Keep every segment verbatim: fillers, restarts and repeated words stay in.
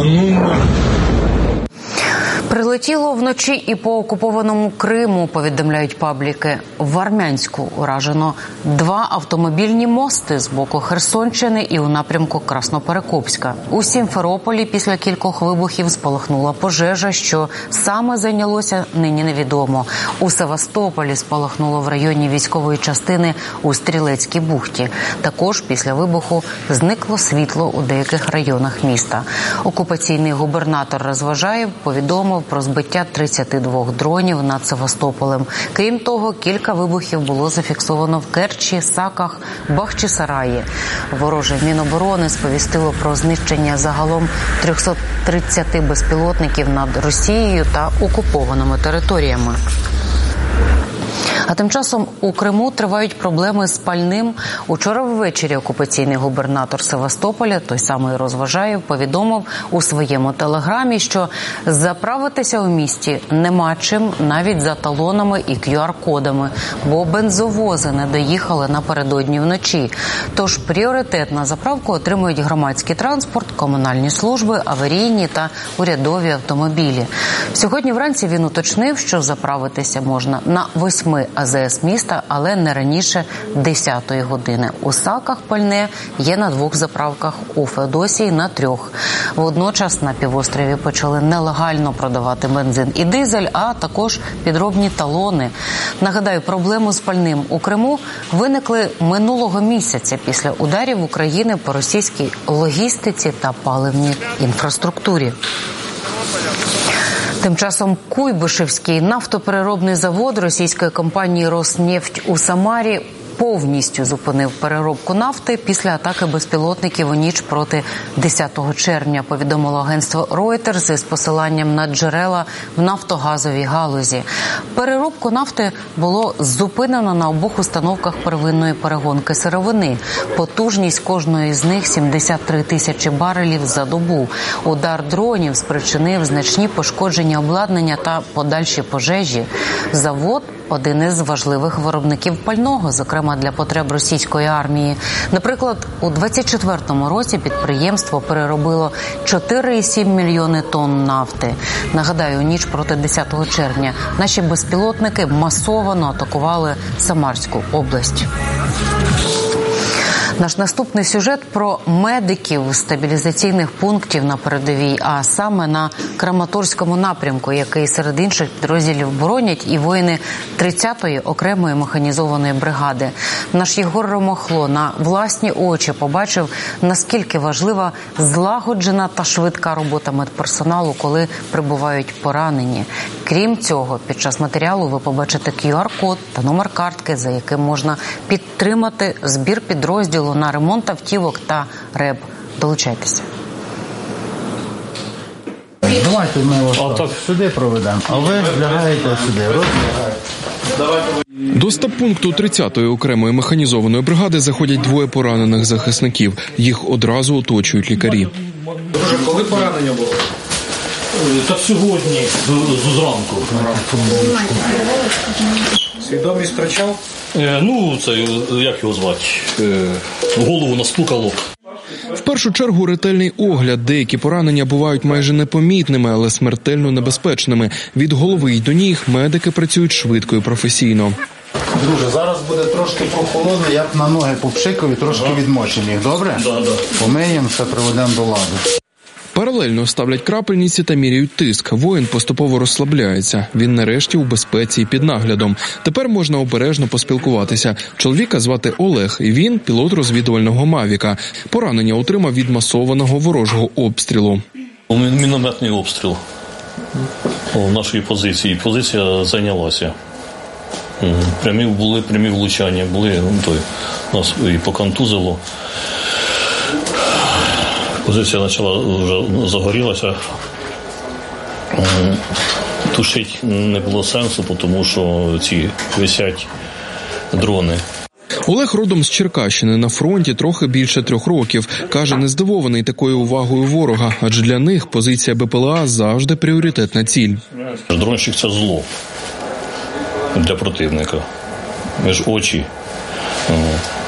Прилетіло вночі і по окупованому Криму, повідомляють пабліки. В Армянську уражено два автомобільні мости з боку Херсонщини і у напрямку Красноперекопська. У Сімферополі після кількох вибухів спалахнула пожежа, що саме зайнялося, нині невідомо. У Севастополі спалахнуло в районі військової частини у Стрілецькій бухті. Також після вибуху зникло світло у деяких районах міста. Окупаційний губернатор Розважаєв повідомив про збиття тридцяти двох дронів над Севастополем. Крім того, кілька вибухів було зафіксовано в Керчі, Саках, Бахчисараї. Вороже Міноборони сповістило про знищення загалом триста тридцять безпілотників над Росією та окупованими територіями. А тим часом у Криму тривають проблеми з пальним. Учора ввечері окупаційний губернатор Севастополя, той самий Розважаєв, повідомив у своєму телеграмі, що заправитися у місті нема чим навіть за талонами і кю ар-кодами, бо бензовози не доїхали напередодні вночі. Тож пріоритет на заправку отримують громадський транспорт, комунальні служби, аварійні та урядові автомобілі. Сьогодні вранці він уточнив, що заправитися можна на восьми а зе ес міста, але не раніше десятої години. У Саках пальне є на двох заправках, у Феодосії – на трьох. Водночас на півострові почали нелегально продавати бензин і дизель, а також підробні талони. Нагадаю, проблеми з пальним у Криму виникли минулого місяця після ударів України по російській логістиці та паливній інфраструктурі. Тим часом Куйбишевський нафтопереробний завод російської компанії «Роснефть» у Самарі повністю зупинив переробку нафти після атаки безпілотників у ніч проти десятого червня, повідомило агентство Reuters із посиланням на джерела в нафтогазовій галузі. Переробку нафти було зупинено на обох установках первинної перегонки сировини. Потужність кожної з них сімдесят три тисячі барелів за добу. Удар дронів спричинив значні пошкодження обладнання та подальші пожежі. Завод – один із важливих виробників пального, зокрема для потреб російської армії. Наприклад, у двадцять четвертому році підприємство переробило чотири цілих сім мільйони тонн нафти. Нагадаю, у ніч проти десятого червня наші безпілотники масово атакували Самарську область. Наш наступний сюжет про медиків стабілізаційних пунктів на передовій, а саме на Краматорському напрямку, який серед інших підрозділів боронять і воїни тридцятої окремої механізованої бригади. Наш Єгор Ромохло на власні очі побачив, наскільки важлива злагоджена та швидка робота медперсоналу, коли прибувають поранені. Крім цього, під час матеріалу ви побачите кю ар-код та номер картки, за яким можна підтримати збір підрозділу на ремонт автівок та реб. Долучайтеся. Давайте ми ось сюди проведемо, а ви лягаєте сюди, розлягаєте. До стаб-пункту тридцятої окремої механізованої бригади заходять двоє поранених захисників. Їх одразу оточують лікарі. Коли поранення було? Та сьогодні, зранку. Свідомість втрачав? Е, ну, це, як його звати? Е, голову настукало. В першу чергу ретельний огляд. Деякі поранення бувають майже непомітними, але смертельно небезпечними. Від голови й до ніг медики працюють швидко і професійно. Друже, зараз буде трошки прохолодно, я б на ноги попшикав і трошки відмочимо їх, добре? Да, да. Помиємо, все приведемо до ладу. Паралельно ставлять крапельниці та міряють тиск. Воїн поступово розслабляється. Він нарешті у безпеці і під наглядом. Тепер можна обережно поспілкуватися. Чоловіка звати Олег, і він пілот розвідувального «Мавіка». Поранення отримав від масованого ворожого обстрілу. Мінометний обстріл у нашої позиції. Позиція зайнялася. Прямі були прямі влучання, були, ну, той, нас і поконтузило. Позиція почала, вже загорілася. Тушити не було сенсу, тому що ці висять дрони. Олег родом з Черкащини, на фронті трохи більше трьох років. Каже, не здивований такою увагою ворога, адже для них позиція Бе Пе Еле А завжди пріоритетна ціль. Дронщик – це зло для противника. Між очі.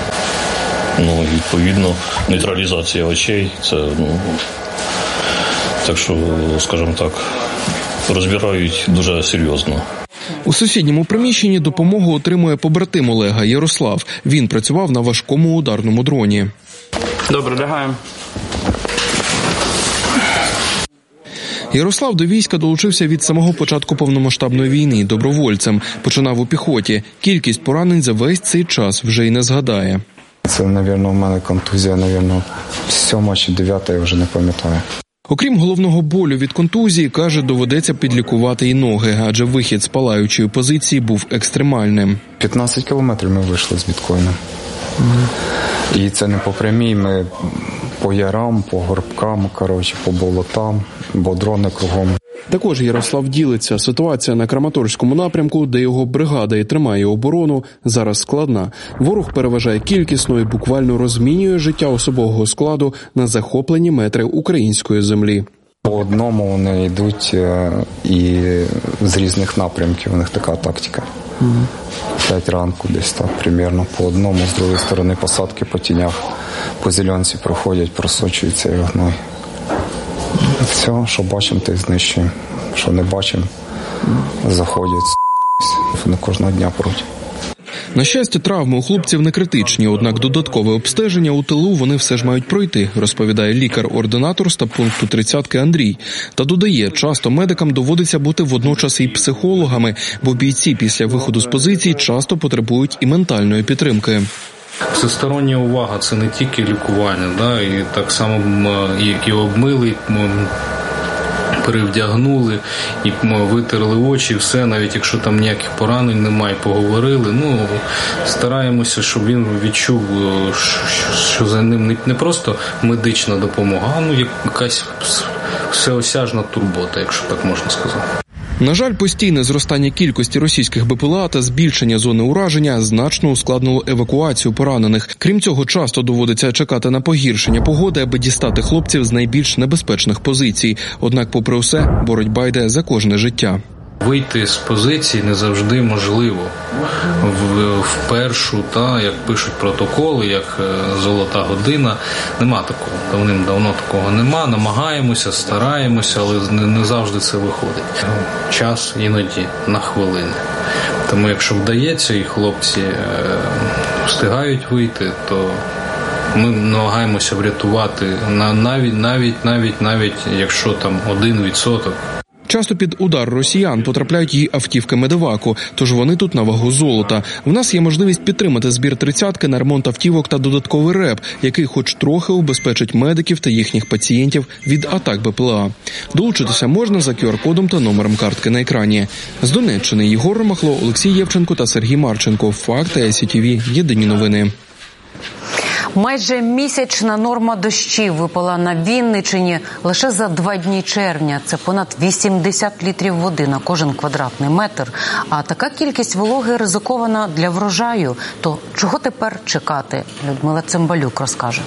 Ну, відповідно, нейтралізація очей – це, ну, Так що, скажімо так, розбирають дуже серйозно. У сусідньому приміщенні допомогу отримує побратим Олега Ярослав. Він працював на важкому ударному дроні. Добре, лягаємо. Ярослав до війська долучився від самого початку повномасштабної війни добровольцем. Починав у піхоті. Кількість поранень за весь цей час вже й не згадає. Це, мабуть, у мене контузія, мабуть, сьома чи дев'ята, я вже не пам'ятаю. Окрім головного болю від контузії, каже, доведеться підлікувати і ноги, адже вихід з палаючої позиції був екстремальним. п'ятнадцять кілометрів ми вийшли з біткоїном. Mm. І це не по прямій, ми по ярам, по горбкам, коротше, по болотам, бо дрони кругом. Також Ярослав ділиться. Ситуація на Краматорському напрямку, де його бригада і тримає оборону, зараз складна. Ворог переважає кількісно і буквально розмінює життя особового складу на захоплені метри української землі. По одному вони йдуть і з різних напрямків, у них така тактика. Угу. П'ять ранку десь так, примерно, по одному, з другої сторони посадки по тінях, по зеленці проходять, просочуються і гной. Все, що бачимо, те знищуємо. Що не бачимо, заходять, вони кожного дня пруть. На щастя, травми у хлопців не критичні, однак додаткове обстеження у тилу вони все ж мають пройти, розповідає лікар-ординатор стаб-пункту тридцятки Андрій. Та додає, часто медикам доводиться бути водночас і психологами, бо бійці після виходу з позицій часто потребують і ментальної підтримки. Всестороння увага – це не тільки лікування, да, і так само і обмили, перевдягнули, і витерли очі, все, навіть якщо там ніяких поранень немає, поговорили. Ну, стараємося, щоб він відчув, що за ним не просто медична допомога, а ну, якась всеосяжна турбота, якщо так можна сказати. На жаль, постійне зростання кількості російських БПЛА та збільшення зони ураження значно ускладнило евакуацію поранених. Крім цього, часто доводиться чекати на погіршення погоди, аби дістати хлопців з найбільш небезпечних позицій. Однак, попри усе, боротьба йде за кожне життя. Вийти з позиції не завжди можливо. В, в першу, та, як пишуть протоколи, як золота година, нема такого. Давним-давно такого нема. Намагаємося, стараємося, але не, не завжди це виходить. Час іноді на хвилини. Тому якщо вдається і хлопці е, встигають вийти, то ми намагаємося врятувати навіть, навіть, навіть, навіть якщо там один відсоток. Часто під удар росіян потрапляють і автівки медеваку, тож вони тут на вагу золота. В нас є можливість підтримати збір тридцятки на ремонт автівок та додатковий реп, який хоч трохи убезпечить медиків та їхніх пацієнтів від атак БПЛА. Долучитися можна за ку ар-кодом та номером картки на екрані. З Донеччини Єгор Ромахло, Олексій Євченко та Сергій Марченко. Факти ай сі ті ві. Єдині новини. Майже місячна норма дощів випала на Вінниччині лише за два дні червня. Це понад вісімдесят літрів води на кожен квадратний метр. А така кількість вологи ризикована для врожаю. То чого тепер чекати? Людмила Цимбалюк розкаже.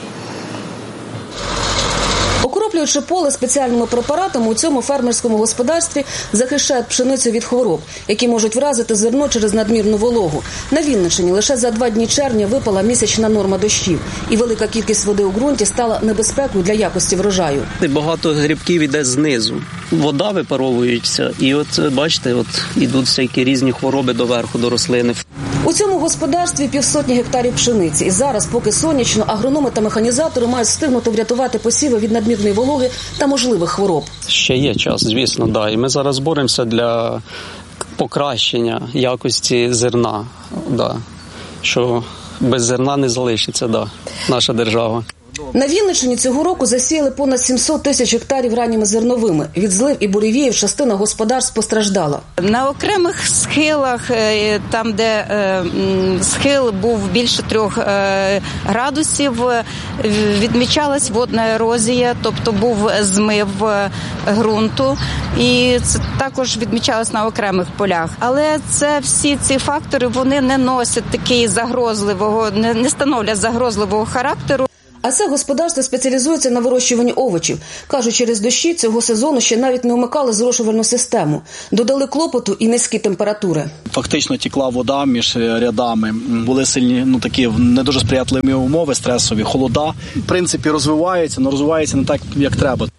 Окроплюючи поле спеціальними препаратами, у цьому фермерському господарстві захищають пшеницю від хвороб, які можуть вразити зерно через надмірну вологу. На Вінниччині лише за два дні червня випала місячна норма дощів. І велика кількість води у ґрунті стала небезпекою для якості врожаю. Багато грибків іде знизу. Вода випаровується. І от, бачите, от ідуть всякі різні хвороби доверху, до рослини. У цьому господарстві півсотні гектарів пшениці. І зараз, поки сонячно, агрономи та механізатори мають встигнути врятувати посіви від надмірної вологи та можливих хвороб. Ще є час, звісно, да. І ми зараз боремося для покращення якості зерна, да. Що без зерна не залишиться, да, наша держава. На Вінниччині цього року засіяли понад сімсот тисяч гектарів ранніми зерновими. Від злив і буревіїв частина господарств постраждала. На окремих схилах, там де схил був більше трьох градусів, відмічалась водна ерозія, тобто був змив ґрунту, і це також відмічалось на окремих полях. Але це всі ці фактори, вони не носять такий загрозливого, не становлять загрозливого характеру. А це господарство спеціалізується на вирощуванні овочів. Кажуть, через дощі цього сезону ще навіть не вмикали зрошувальну систему. Додали клопоту і низькі температури. Фактично тікла вода між рядами. Були сильні, ну такі не дуже сприятливі умови, стресові, холода. В принципі, розвивається, але розвивається не так, як треба.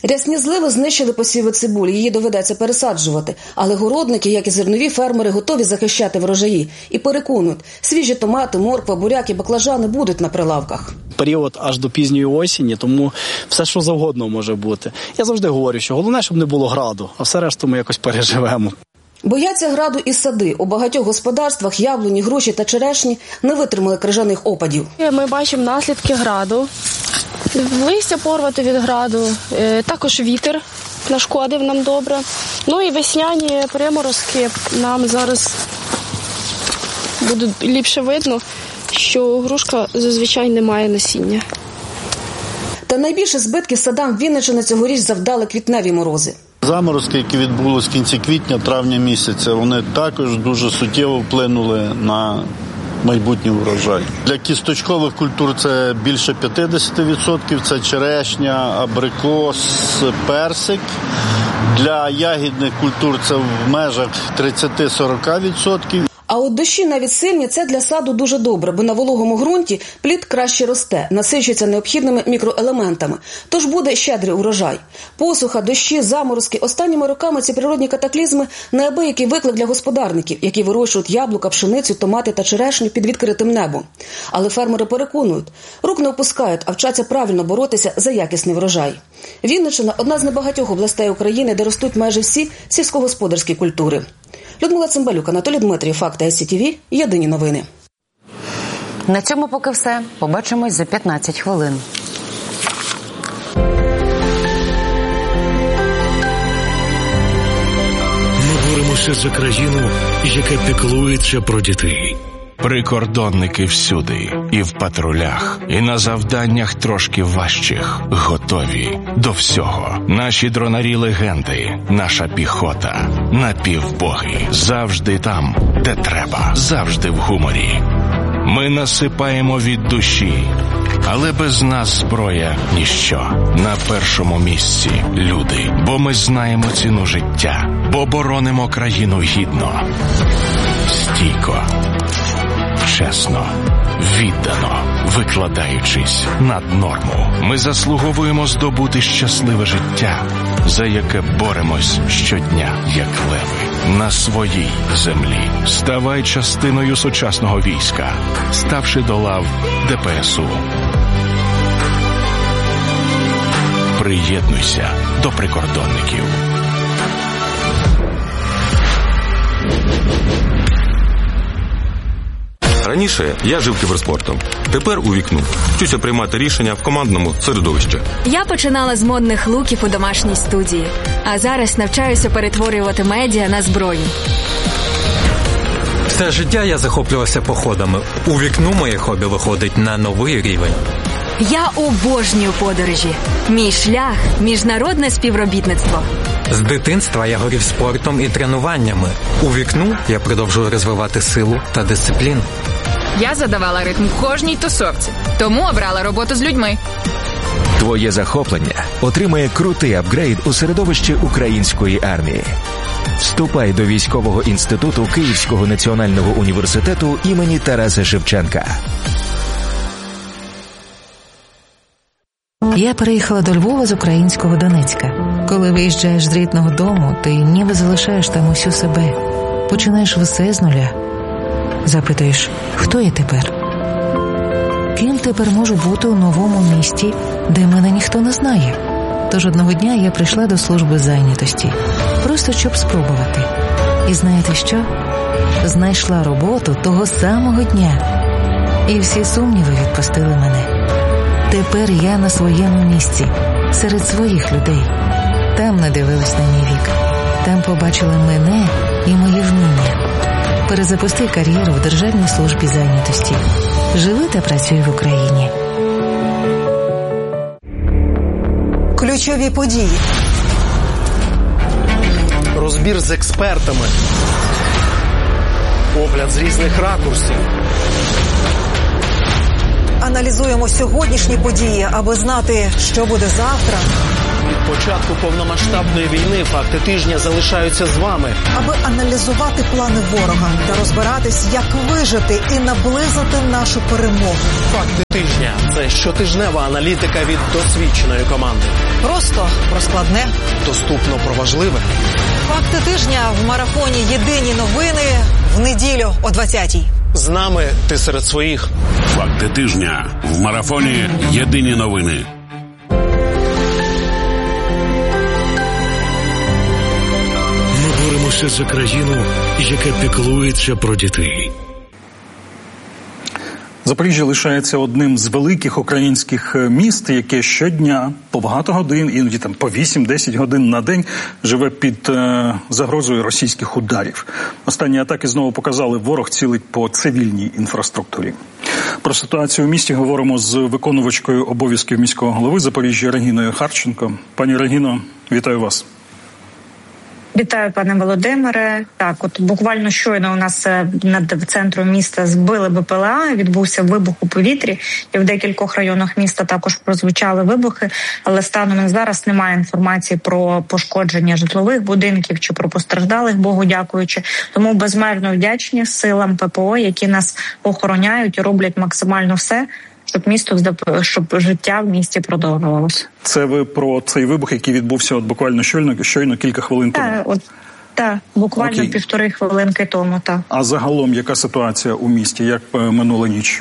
Рясні зливи знищили посіви цибулі, її доведеться пересаджувати. Але городники, як і зернові фермери, готові захищати врожаї. І переконують, свіжі томати, морква, буряк і баклажани будуть на прилавках. Період аж до пізньої осені, тому все, що завгодно може бути. Я завжди говорю, що головне, щоб не було граду, а все решту ми якось переживемо. Бояться граду і сади. У багатьох господарствах яблуні, груші та черешні не витримали крижаних опадів. Ми бачимо наслідки граду. Листя порвати від граду, також вітер нашкодив нам добре. Ну і весняні приморозки нам зараз буде ліпше видно, що грушка зазвичай не має насіння. Та найбільше збитків садам Вінниччини цьогоріч завдали квітневі морози. Заморозки, які відбулись в кінці квітня, травня місяця, вони також дуже суттєво вплинули на майбутній урожай. Для кісточкових культур це більше п'ятдесят відсотків, це черешня, абрикос, персик. Для ягідних культур це в межах тридцять-сорок відсотків. А от дощі навіть сильні – це для саду дуже добре, бо на вологому ґрунті плід краще росте, насичується необхідними мікроелементами. Тож буде щедрий урожай. Посуха, дощі, заморозки – останніми роками ці природні катаклізми – неабиякий виклик для господарників, які вирощують яблука, пшеницю, томати та черешню під відкритим небом. Але фермери переконують – рук не опускають, а вчаться правильно боротися за якісний врожай. Вінниччина – одна з небагатьох областей України, де ростуть майже всі сільськогосподарські культури. Людмила Цимбалюк, Анатолій Дмитрієв, Факти ес сі ті ві, єдині новини. На цьому поки все. Побачимось за п'ятнадцять хвилин. Ми боремося за країну, яка піклується про дітей. Прикордонники всюди, і в патрулях, і на завданнях трошки важчих, готові до всього. Наші дронарі легенди, наша піхота, напівбоги, завжди там, де треба, завжди в гуморі. Ми насипаємо від душі, але без нас зброя – ніщо. На першому місці – люди, бо ми знаємо ціну життя, бо боронимо країну гідно, стійко, чесно, віддано, викладаючись над норму. Ми заслуговуємо здобути щасливе життя, за яке боремось щодня, як леви. На своїй землі. Ставай частиною сучасного війська, ставши до лав де пе ес у. Приєднуйся до прикордонників. Раніше я жив кіберспортом. Тепер у вікну. Вчуся приймати рішення в командному середовищі. Я починала з модних луків у домашній студії. А зараз навчаюся перетворювати медіа на зброю. Все життя я захоплювався походами. У вікну моє хобі виходить на новий рівень. Я обожнюю подорожі. Мій шлях – міжнародне співробітництво. З дитинства я горів спортом і тренуваннями. У вікну я продовжую розвивати силу та дисципліну. Я задавала ритм кожній тусовці, тому обрала роботу з людьми. Твоє захоплення отримає крутий апгрейд у середовищі української армії. Вступай до військового інституту Київського національного університету імені Тараса Шевченка. Я переїхала до Львова з українського Донецька. Коли виїжджаєш з рідного дому, ти ніби залишаєш там усю себе. Починаєш все з нуля. Запитуєш, хто я тепер? Ким тепер можу бути у новому місті, де мене ніхто не знає? Тож одного дня я прийшла до служби зайнятості. Просто щоб спробувати. І знаєте що? Знайшла роботу того самого дня. І всі сумніви відпустили мене. Тепер я на своєму місці, серед своїх людей. Там не дивились на мій вік. Там побачили мене і мої вміння. Перезапусти кар'єру в Державній службі зайнятості. Живи та працюй в Україні. Ключові події. Розбір з експертами. Огляд з різних ракурсів. аналізуємо сьогоднішні події, аби знати, що буде завтра. Від початку повномасштабної війни факти тижня залишаються з вами. Аби аналізувати плани ворога та розбиратись, як вижити і наблизити нашу перемогу. Факти тижня – це щотижнева аналітика від досвідченої команди. Просто про складне. Доступно про важливе. Факти тижня в марафоні «Єдині новини» в неділю о двадцятій. З нами ти серед своїх. Факти тижня в марафоні «Єдині новини». Ми боремося за країну, яка піклується про дітей. Запоріжжя лишається одним з великих українських міст, яке щодня по багато годин, іноді там по вісім-десять годин на день живе під е, загрозою російських ударів. Останні атаки знову показали, ворог цілить по цивільній інфраструктурі. Про ситуацію у місті говоримо з виконувачкою обов'язків міського голови Запоріжжя Регіною Харченко. Пані Регіно, вітаю вас. Вітаю, пане Володимире. Так, от буквально щойно у нас над центром міста збили БПЛА, відбувся вибух у повітрі, і в декількох районах міста також прозвучали вибухи, але станом на зараз немає інформації про пошкодження житлових будинків чи про постраждалих, Богу дякуючи. Тому безмежно вдячні силам ППО, які нас охороняють і роблять максимально все, щоб місто, щоб життя в місті продовжувалося. Це ви про цей вибух, який відбувся от буквально щойно, щойно кілька хвилин тому? Так, от, так буквально Окей. півтори хвилинки тому, так. А загалом яка ситуація у місті, як минула ніч?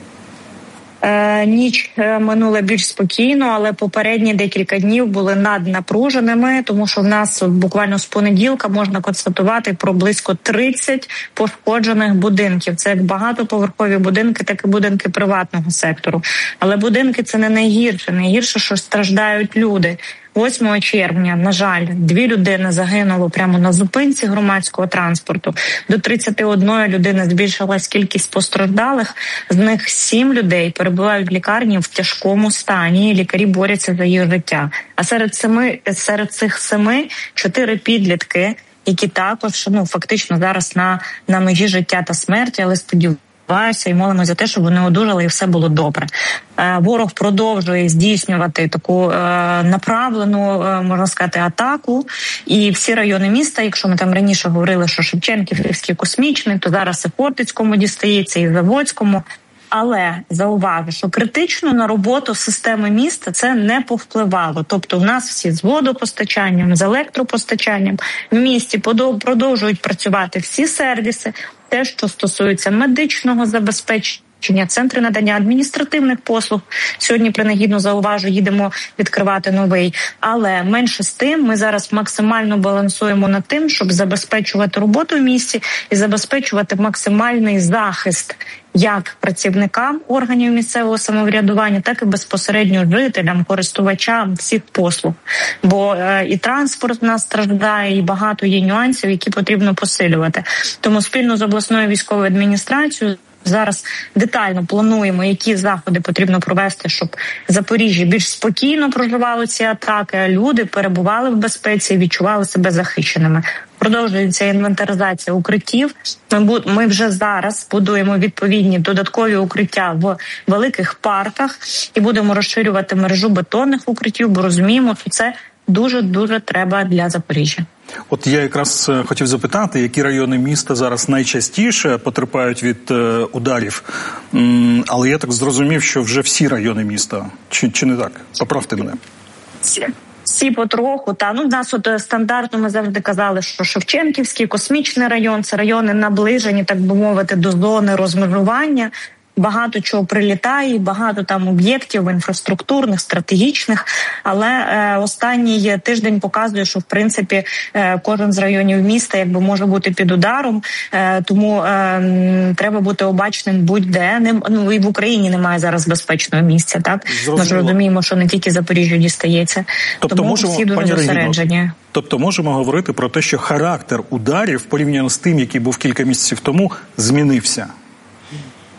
Е, ніч минула більш спокійно, але попередні декілька днів були наднапруженими, тому що в нас буквально з понеділка можна констатувати про близько тридцять пошкоджених будинків. Це як багатоповерхові будинки, так і будинки приватного сектору. Але будинки – це не найгірше. Найгірше, що страждають люди. восьмого червня, на жаль, дві людини загинуло прямо на зупинці громадського транспорту. До тридцяти одної людини збільшилась кількість постраждалих. З них сім людей перебувають в лікарні в тяжкому стані. Лікарі борються за їх життя. А серед семи, серед цих семи чотири підлітки, які також, ну, фактично зараз на, на межі життя та смерті, але сподіваюся, і молимо за те, щоб вони одужали і все було добре. Ворог продовжує здійснювати таку е, направлену, е, можна сказати, атаку. І всі райони міста, якщо ми там раніше говорили, що Шевченківський космічний, то зараз і Хортицькому дістається, і Заводському. Але зауважу, що критично на роботу системи міста це не повпливало. Тобто в нас всі з водопостачанням, з електропостачанням в місті продовжують працювати всі сервіси, те, що стосується медичного забезпечення, центри надання адміністративних послуг. Сьогодні, принагідно зауважу, їдемо відкривати новий. Але менше з тим, ми зараз максимально балансуємо над тим, щоб забезпечувати роботу в місті і забезпечувати максимальний захист як працівникам органів місцевого самоврядування, так і безпосередньо жителям, користувачам всіх послуг. Бо е, і транспорт в нас страждає, і багато є нюансів, які потрібно посилювати. Тому спільно з обласною військовою адміністрацією зараз детально плануємо, які заходи потрібно провести, щоб в Запоріжжі більш спокійно проживали ці атаки, а люди перебували в безпеці і відчували себе захищеними. Продовжується інвентаризація укриттів. Ми, ми вже зараз будуємо відповідні додаткові укриття в великих парках і будемо розширювати мережу бетонних укриттів, бо розуміємо, що це дуже-дуже треба для Запоріжжя. От я якраз хотів запитати, які райони міста зараз найчастіше потерпають від е, ударів, М, але я так зрозумів, що вже всі райони міста. Чи, чи не так? Поправте мене. Всі. Всі потроху, та ну в нас от стандартно ми завжди казали, що Шевченківський, космічний район – це райони наближені, так би мовити, до зони розмежування. Багато чого прилітає, багато там об'єктів інфраструктурних, стратегічних, але е, останній тиждень показує, що в принципі е, кожен з районів міста якби може бути під ударом, е, тому е, треба бути обачним будь-де. Не, ну і в Україні немає зараз безпечного місця, так? Зрозуміло. Ми ж розуміємо, що не тільки Запоріжжю дістається, тобто тому можемо, всі дуже зосереджені. Тобто можемо говорити про те, що характер ударів порівняно з тим, який був кілька місяців тому, змінився?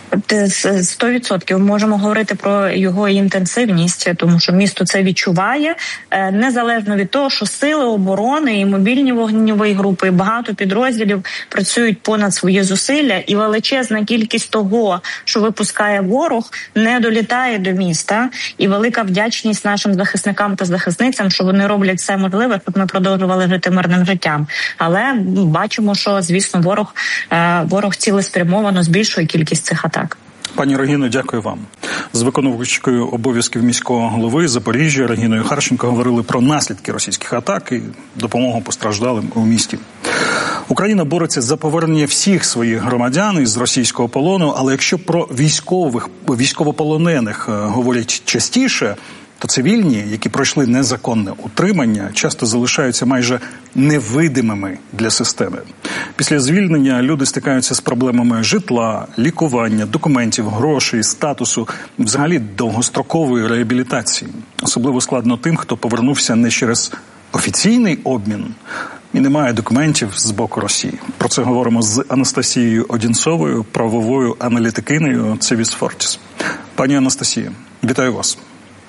Сто відсотків можемо говорити про його інтенсивність, тому що місто це відчуває, незалежно від того, що сили оборони і мобільні вогневі групи, і багато підрозділів працюють понад свої зусилля, і величезна кількість того, що випускає ворог, не долітає до міста. І велика вдячність нашим захисникам та захисницям, що вони роблять все можливе, щоб ми продовжували жити мирним життям. Але бачимо, що, звісно, ворог, ворог цілеспрямовано збільшує кількість цих атак. Пані Регіно, дякую вам. З виконувачкою обов'язків міського голови Запоріжжя Регіною Харченко говорили про наслідки російських атак і допомогу постраждалим у місті. Україна бореться за повернення всіх своїх громадян із російського полону, але якщо про військових, військовополонених говорять частіше, то цивільні, які пройшли незаконне утримання, часто залишаються майже невидимими для системи. Після звільнення люди стикаються з проблемами житла, лікування, документів, грошей, статусу, взагалі довгострокової реабілітації. Особливо складно тим, хто повернувся не через офіційний обмін і не має документів з боку Росії. Про це говоримо з Анастасією Одінцовою, правовою аналітикинею Civis Fortis. Пані Анастасія, вітаю вас.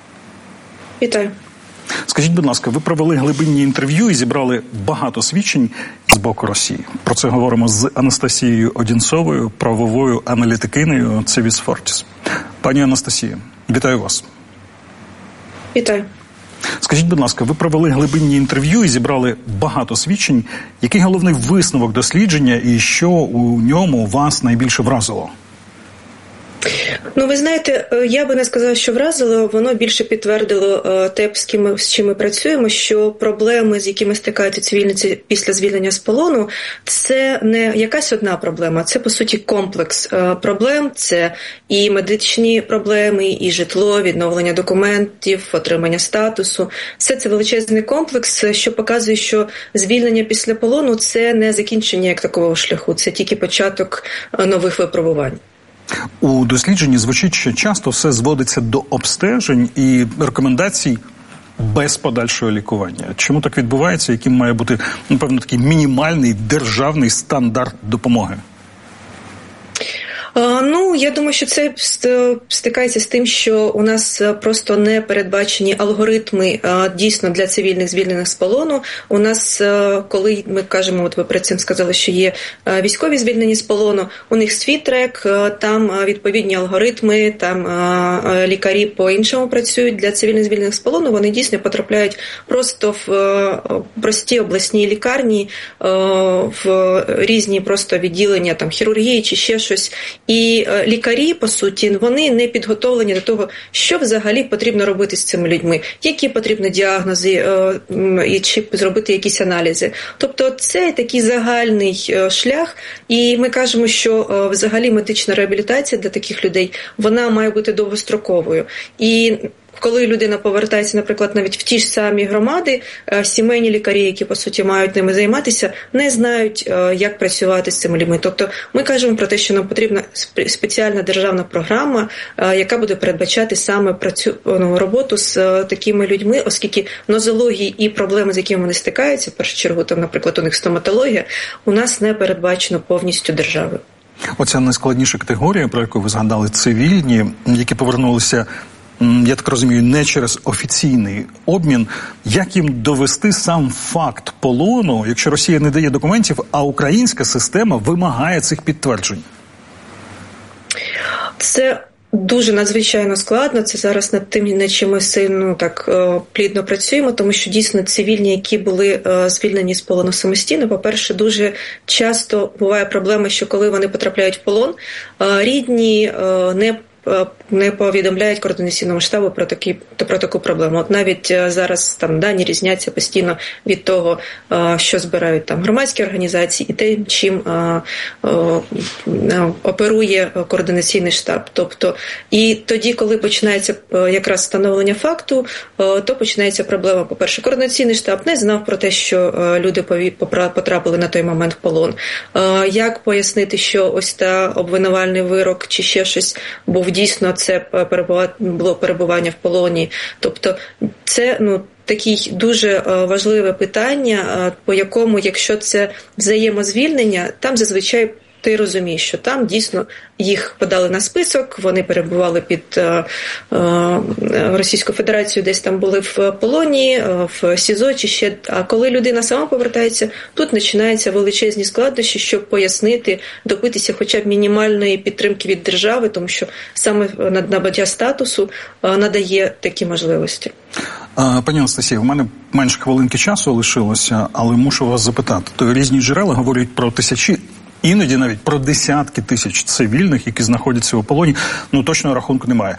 Вітаю. Скажіть, будь ласка, ви провели глибинні інтерв'ю і зібрали багато свідчень з боку Росії. Про це говоримо з Анастасією Одінцовою, правовою аналітикинею Civis Fortis. Пані Анастасія, вітаю вас. Вітаю. Скажіть, будь ласка, ви провели глибинні інтерв'ю і зібрали багато свідчень. Який головний висновок дослідження і що у ньому вас найбільше вразило? Ну, ви знаєте, я би не сказала, що вразило, воно більше підтвердило те, з ким ми, з чим ми працюємо, що проблеми, з якими стикаються цивільниці після звільнення з полону, це не якась одна проблема, це, по суті, комплекс проблем. Це і медичні проблеми, і житло, відновлення документів, отримання статусу. Все це величезний комплекс, що показує, що звільнення після полону – це не закінчення як такого шляху, це тільки початок нових випробувань. У дослідженні звучить, що часто все зводиться до обстежень і рекомендацій без подальшого лікування. Чому так відбувається? Яким має бути, напевно, такий мінімальний державний стандарт допомоги? Ну, я думаю, що це стикається з тим, що у нас просто не передбачені алгоритми дійсно для цивільних звільнених з полону. У нас, коли ми кажемо, от ви перед цим сказали, що є військові звільнені з полону, у них свій трек, там відповідні алгоритми, там лікарі по-іншому працюють. Для цивільних звільнених з полону вони дійсно потрапляють просто в прості обласні лікарні, в різні просто відділення, там хірургії чи ще щось. І лікарі, по суті, вони не підготовлені до того, що взагалі потрібно робити з цими людьми, які потрібні діагнози, і чи зробити якісь аналізи. Тобто це такий загальний шлях, і ми кажемо, що взагалі медична реабілітація для таких людей, вона має бути довгостроковою. І коли людина повертається, наприклад, навіть в ті ж самі громади, сімейні лікарі, які, по суті, мають ними займатися, не знають, як працювати з цими людьми. Тобто ми кажемо про те, що нам потрібна спеціальна державна програма, яка буде передбачати саме працю... роботу з такими людьми, оскільки нозології і проблеми, з якими вони стикаються, в першу чергу, там, наприклад, у них стоматологія, у нас не передбачено повністю державою. Оця найскладніша категорія, про яку ви згадали, цивільні, які повернулися, я так розумію, не через офіційний обмін. Як їм довести сам факт полону, якщо Росія не дає документів, а українська система вимагає цих підтверджень? Це дуже надзвичайно складно. Це зараз над тим, над чим ми сильно так плідно працюємо, тому що дійсно цивільні, які були звільнені з полону самостійно, по-перше, дуже часто буває проблема, що коли вони потрапляють в полон, рідні не не повідомляють координаційному штабу про такі про таку проблему. От навіть зараз там дані різняться постійно від того, що збирають там громадські організації, і тим, чим а, а, оперує координаційний штаб. Тобто, і тоді, коли починається якраз встановлення факту, то починається проблема. По-перше, координаційний штаб не знав про те, що люди потрапили на той момент в полон. Як пояснити, що ось та обвинувальний вирок чи ще щось був дійсно, це було перебування в полоні. Тобто це, ну, таке дуже важливе питання, по якому, якщо це взаємозвільнення, там зазвичай ти розумієш, що там дійсно їх подали на список, вони перебували під е, е, Російською Федерацією, десь там були в полоні, е, в СІЗО чи ще. А коли людина сама повертається, тут починаються величезні складнощі, щоб пояснити, добитися хоча б мінімальної підтримки від держави, тому що саме набуття статусу е, надає такі можливості. Пані Анастасія, у мене менше хвилинки часу лишилося, але мушу вас запитати. То різні джерела говорять про тисячі, іноді навіть про десятки тисяч цивільних, які знаходяться у полоні. Ну, точного рахунку немає.